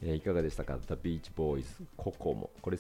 いかがでしたか？ The Beach Boys ココモ、これ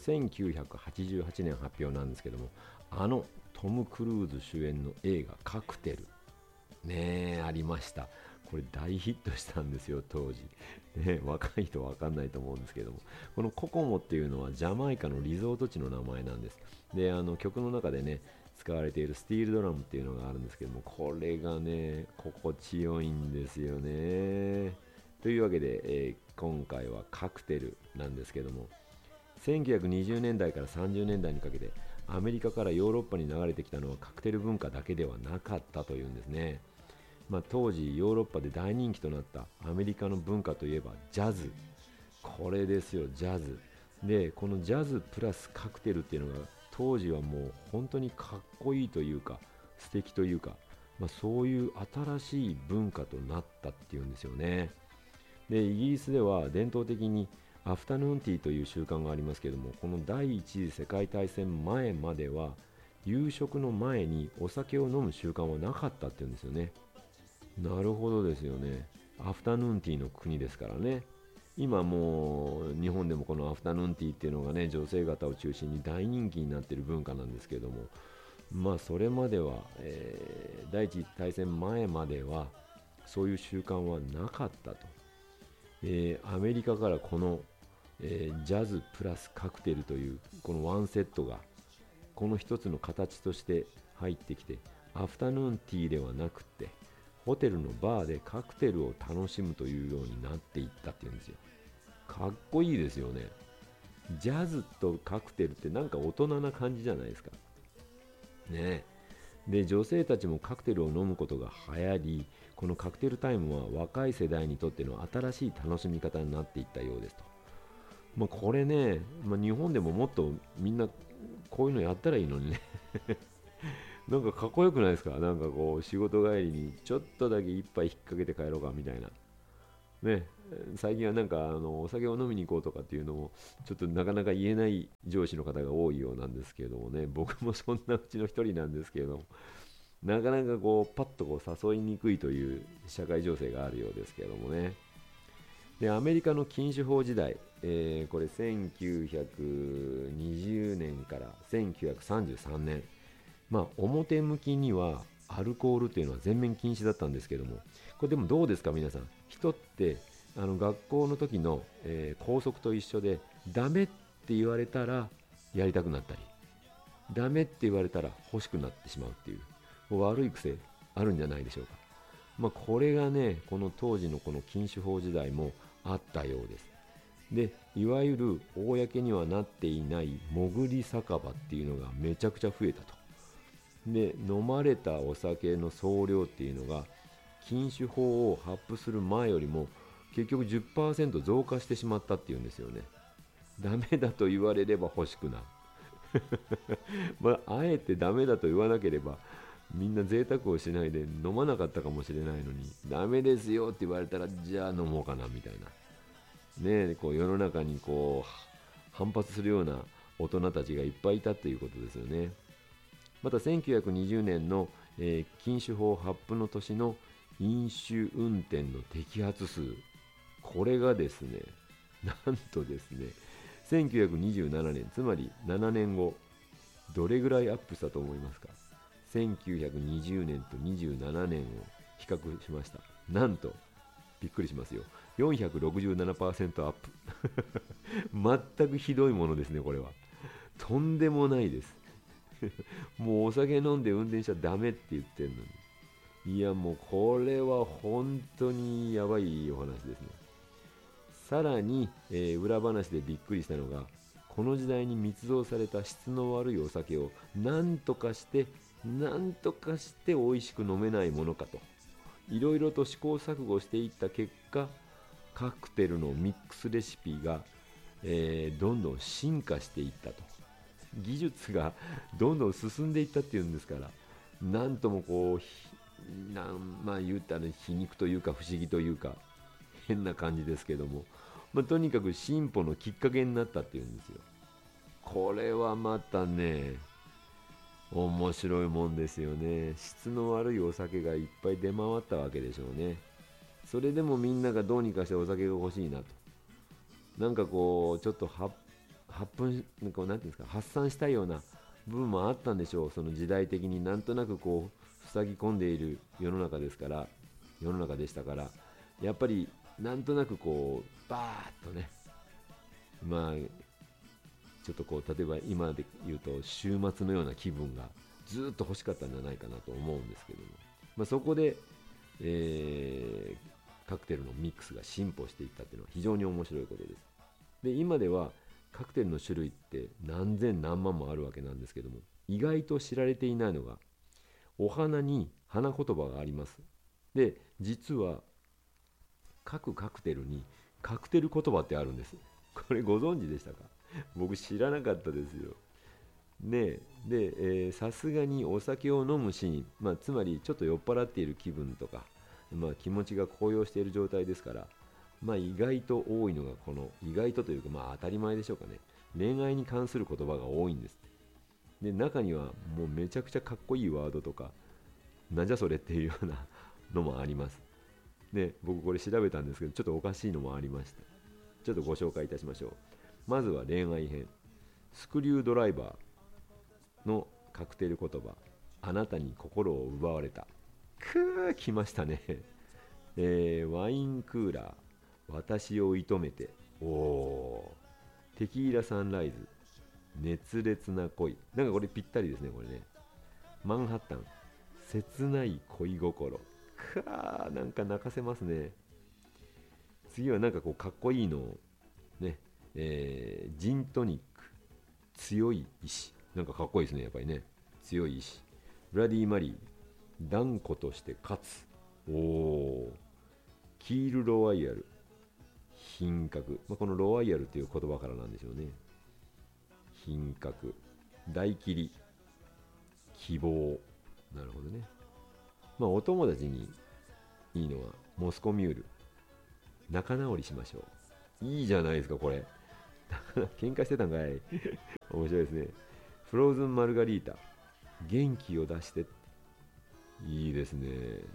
1988年発表なんですけども、トム・クルーズ主演の映画カクテルねありました。これ大ヒットしたんですよ当時ね。若い人は分かんないと思うんですけども、このココモっていうのはジャマイカのリゾート地の名前なんです。で曲の中でね使われているスティールドラムっていうのがあるんですけども、これがね心地よいんですよね。というわけで、今回はカクテルなんですけども、1920年代から30年代にかけてアメリカからヨーロッパに流れてきたのはカクテル文化だけではなかったというんですね。当時ヨーロッパで大人気となったアメリカの文化といえばジャズ、これですよジャズで、このジャズプラスカクテルっていうのが当時はもう本当にかっこいいというか素敵というか、そういう新しい文化となったっていうんですよね。でイギリスでは伝統的にアフタヌーンティーという習慣がありますけれども、この第一次世界大戦前までは夕食の前にお酒を飲む習慣はなかったっていうんですよね。なるほどですよね。アフタヌーンティーの国ですからね。今もう日本でもこのアフタヌーンティーっていうのがね女性方を中心に大人気になっている文化なんですけれども、それまでは、第一次大戦前まではそういう習慣はなかったと。アメリカからこの、ジャズプラスカクテルというこのワンセットがこの一つの形として入ってきて、アフタヌーンティーではなくってホテルのバーでカクテルを楽しむというようになっていったっていうんですよ。かっこいいですよね。ジャズとカクテルってなんか大人な感じじゃないですかね。で女性たちもカクテルを飲むことが流行り、このカクテルタイムは若い世代にとっての新しい楽しみ方になっていったようですと。これね、日本でももっとみんなこういうのやったらいいのにね。なんかかっこよくないですか？なんかこう仕事帰りにちょっとだけ一杯引っ掛けて帰ろうかみたいなね。最近はなんかお酒を飲みに行こうとかっていうのもちょっとなかなか言えない上司の方が多いようなんですけれどもね、僕もそんなうちの一人なんですけれども、なかなかこうパッとこう誘いにくいという社会情勢があるようですけれどもね。でアメリカの禁酒法時代、これ1920年から1933年、表向きにはアルコールというのは全面禁止だったんですけども、これでもどうですか皆さん、人って学校の時の、校則と一緒でダメって言われたらやりたくなったり、ダメって言われたら欲しくなってしまうっていう悪い癖あるんじゃないでしょうか。これがねこの当時のこの禁酒法時代もあったようです。でいわゆる公にはなっていない潜り酒場っていうのがめちゃくちゃ増えたと。で飲まれたお酒の総量っていうのが禁酒法を発布する前よりも結局 10% 増加してしまったっていうんですよね。ダメだと言われれば欲しくなる。あえてダメだと言わなければみんな贅沢をしないで飲まなかったかもしれないのに、ダメですよって言われたらじゃあ飲もうかなみたいなね。こう世の中にこう反発するような大人たちがいっぱいいたということですよね。また1920年の、禁酒法発布の年の飲酒運転の摘発数、これがですねなんとですね1927年、つまり7年後、どれぐらいアップしたと思いますか？1920年と27年を比較しました。なんとびっくりしますよ、467% アップ。全くひどいものですねこれは。とんでもないです。もうお酒飲んで運転しちゃダメって言ってるのに、いやもうこれは本当にやばいお話ですね。さらに、裏話でびっくりしたのが、この時代に密造された質の悪いお酒をなんとかして美味しく飲めないものかと、いろいろと試行錯誤していった結果、カクテルのミックスレシピが、どんどん進化していったと。技術がどんどん進んでいったっていうんですから、なんともこう言ったら皮肉というか不思議というか変な感じですけども、とにかく進歩のきっかけになったっていうんですよ。これはまたね面白いもんですよね。質の悪いお酒がいっぱい出回ったわけでしょうね。それでもみんながどうにかしてお酒が欲しいなと。 なんかこうちょっと発分なんかなんていうんですか、発散したいような部分もあったんでしょう。その時代的になんとなくこう塞ぎ込んでいる世の中でしたから、やっぱりなんとなくこうバーッとね、まあちょっとこう例えば今で言うと週末のような気分がずっと欲しかったんじゃないかなと思うんですけども、そこで、カクテルのミックスが進歩していったっていうのは非常に面白いことです。で今ではカクテルの種類って何千何万もあるわけなんですけども、意外と知られていないのがお花に花言葉があります。で実は各カクテルにカクテル言葉ってあるんです。これご存知でしたか？僕知らなかったですよ。ねで、さすがにお酒を飲むシーン、つまりちょっと酔っ払っている気分とか、気持ちが高揚している状態ですから、意外と多いのがこの、意外とというか当たり前でしょうかね。恋愛に関する言葉が多いんです。で、中にはもうめちゃくちゃかっこいいワードとか、なんじゃそれっていうようなのもあります。で、僕これ調べたんですけど、ちょっとおかしいのもありました。ちょっとご紹介いたしましょう。まずは恋愛編。スクリュードライバーのカクテル言葉。あなたに心を奪われた。来ましたね。ワインクーラー。私を射止めて。テキーラサンライズ。熱烈な恋。なんかこれぴったりですね、これね。マンハッタン。切ない恋心。なんか泣かせますね。次はなんかこうかっこいいのをね、ジントニック。強い意志。なんかかっこいいですね、やっぱりね。強い意志。ブラディ・マリー。断固として勝つ。キール・ロワイヤル。品格。このロワイヤルという言葉からなんでしょうね。品格。大切り。希望。なるほどね。お友達にいいのはモスコミュール。仲直りしましょう。いいじゃないですか、これ。喧嘩してたんかい。面白いですね。フローズンマルガリータ。元気を出して。いいですね。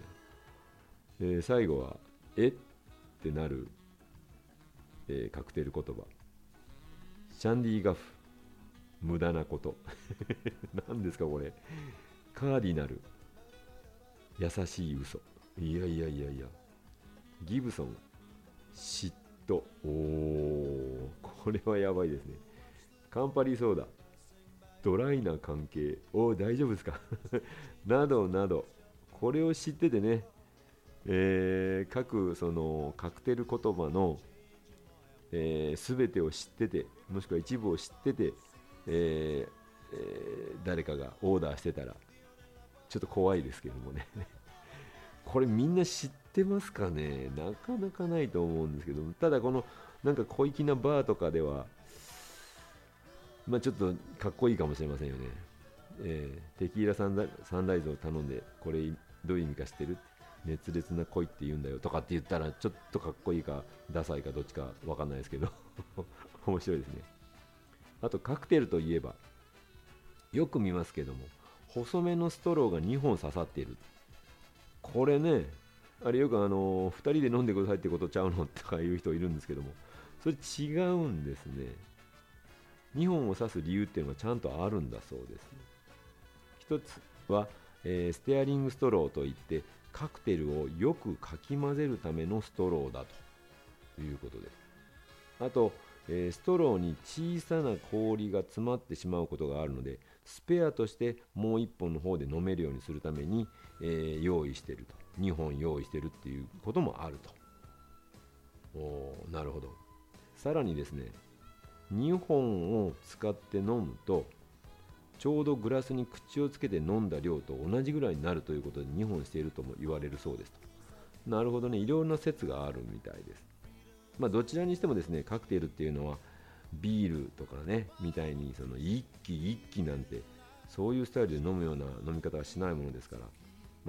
最後は、ってなる、カクテル言葉。シャンディガフ。無駄なこと。何ですか、これ。カーディナル。優しい嘘。いや。ギブソン。嫉妬。これはやばいですね。カンパリーソーダ。ドライな関係。大丈夫ですか？などなど。これを知っててね、各そのカクテル言葉の、全てを知ってて、もしくは一部を知ってて、誰かがオーダーしてたらちょっと怖いですけどもね。これみんな知ってますかね？なかなかないと思うんですけど、ただこのなんか小粋なバーとかではちょっとかっこいいかもしれませんよね。テキーラサンライズを頼んで、これどういう意味か知ってる？熱烈な恋って言うんだよとかって言ったらちょっとかっこいいかダサいかどっちかわかんないですけど面白いですね。あとカクテルといえばよく見ますけども、細めのストローが2本刺さっている。これね、あれよく2人で飲んでくださいってことちゃうのとかいう人いるんですけども、それ違うんですね。2本を指す理由っていうのがちゃんとあるんだそうです。一つは、ステアリングストローといってカクテルをよくかき混ぜるためのストローだということです。あと、ストローに小さな氷が詰まってしまうことがあるので、スペアとしてもう1本の方で飲めるようにするために、用意していると。2本用意しているっていうこともあると。なるほど。さらにですね、2本を使って飲むとちょうどグラスに口をつけて飲んだ量と同じぐらいになるということで2本しているとも言われるそうですと。なるほどね、いろんな説があるみたいです。どちらにしてもですね、カクテルっていうのはビールとかねみたいにその一気一気なんてそういうスタイルで飲むような飲み方はしないものですから、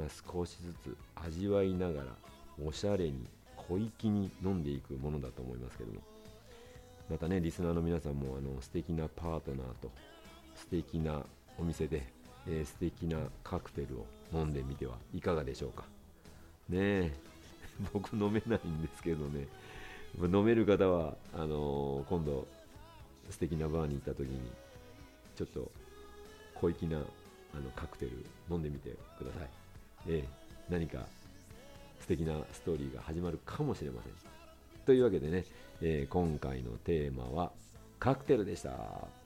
少しずつ味わいながらおしゃれに小粋に飲んでいくものだと思いますけども、またねリスナーの皆さんも素敵なパートナーと素敵なお店で、素敵なカクテルを飲んでみてはいかがでしょうかね。僕飲めないんですけどね、 飲める方は今度素敵なバーに行った時にちょっと小粋なカクテル飲んでみてください。何か素敵なストーリーが始まるかもしれません。というわけでね、今回のテーマはカクテルでした。